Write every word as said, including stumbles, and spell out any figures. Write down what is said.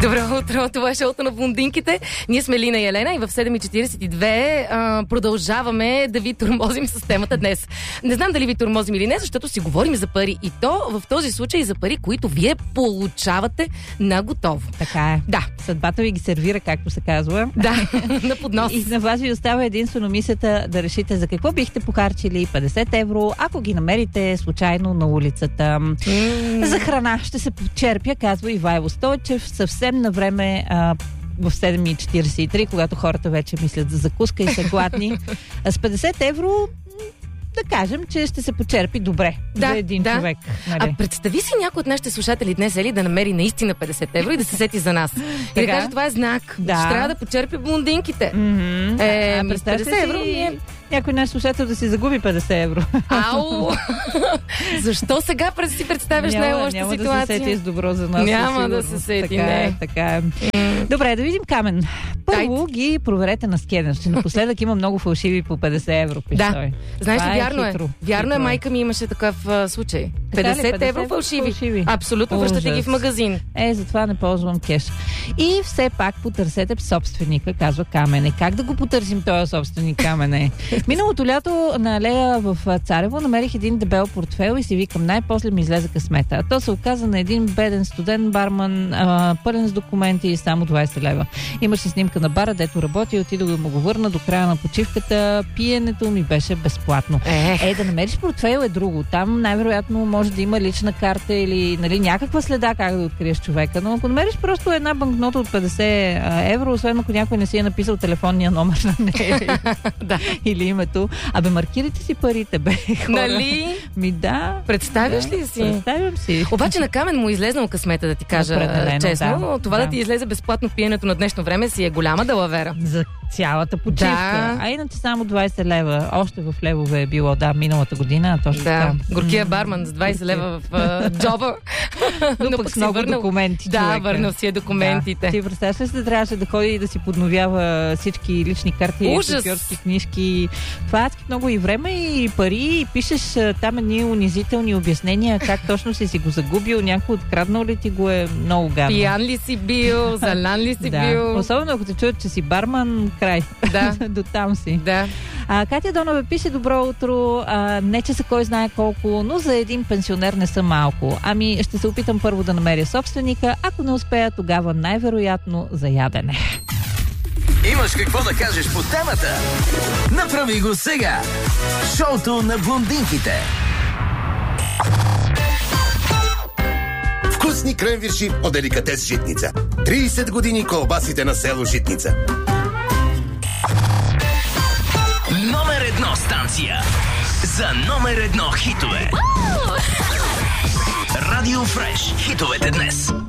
Добро утро, това е шоуто на блондинките. Ние сме Лина и Елена и в седем и четиридесет и две а, продължаваме да ви тормозим с темата днес. Не знам дали ви тормозим или не, защото си говорим за пари. И то в този случай за пари, които вие получавате на готово. Така е. Да. Съдбата ви ги сервира, както се казва. Да, на поднос. И на вас ви остава единствено мисията да решите за какво бихте похарчили петдесет евро, ако ги намерите случайно на улицата. Mm. За храна ще се почерпя, казва Ивайло Стойчев, съвсем на време а, в седем и четиридесет и три, когато хората вече мислят за закуска и са гладни. С петдесет евро да кажем, че ще се почерпи добре да, за един да. човек. Нали? А представи си някой от нашите слушатели днес, Ели, да намери наистина петдесет евро и да се сети за нас. И да каже, това е знак. Да. Ще трябва да почерпи блондинките. Mm-hmm. Е, а, петдесет евро си... някой наш слушател да си загуби петдесет евро. Ау! Защо сега си представяш най-лошата няма ситуация? Няма да се сети с добро за нас. Няма да се сети, така не. Е, така е. Mm. Добре, да видим Камен. Първо Дай. ги проверете на скенер. Напоследък има много фалшиви по петдесет евро. Да. Той. Знаеш ли, е вярно хитро. е. Вярно хитро е, майка ми имаше такъв а, случай. петдесет евро фалшиви. фалшиви. Абсолютно, връщате ги в магазин. Е, затова не ползвам кеш. И все пак потърсете собственика, казва Камене. Как да го потърсим този собственик, Камене? Миналото лято на алея в Царево намерих един дебел портфейл и си викам, най-после ми излезе късмета. А то се оказа на един беден студент барман, а, пълен с документи и само двайсет лева. Имаше снимка на бара, дето работи, отидох да му го върна до края на почивката. Пиенето ми беше безплатно. Ех. Е, да намериш портфейл е друго. Там най-вероятно може да има лична карта или нали, някаква следа как да откриеш човека. Но ако намериш просто една банкнота от петдесет евро, освен ако някой не си е написал телефонния номер на нея да. или името, абе маркирайте си парите, бе, хора. Нали? Ми да. Представяш да, ли си? Представям си. Обаче на Камен му излезнал късмета, да ти кажа честно. Да, това да. да ти излезе безплатно пиенето на днешно време си е голяма далавера. За цялата почивка. Да. А иначе само двайсет лева. Още в левове е било, да, миналата година. Точно да. така. Горкия барман с двайсет лева в uh, джоба. Но, но пък с много върнал... документи. Да, човека. върнал си е документите. Да. Ти представяш ли се, да трябваше да ходи и да си подновява всички лични карти и шофьорски книжки. Това е много и време, и пари, и пишеш там едни унизителни обяснения, как точно си си го загубил, някой откраднал ли ти го е много гадно. Пиян ли си бил, залян ли си да. бил. Особено ако те чуят, че си барман, край. Да. До там си. Да. А, Катя Донова пише: добро утро. А, не, че са кой знае колко, но за един пенсионер не са малко. Ами, ще се опитам първо да намеря собственика. Ако не успея, тогава най-вероятно за ядене. Имаш какво да кажеш по темата? Направи го сега! Шоуто на блондинките. Вкусни кренвирши от деликатес Житница. трийсет години колбасите на село Житница. Номер едно станция за номер едно хитове. Радио Фреш. Хитовете днес.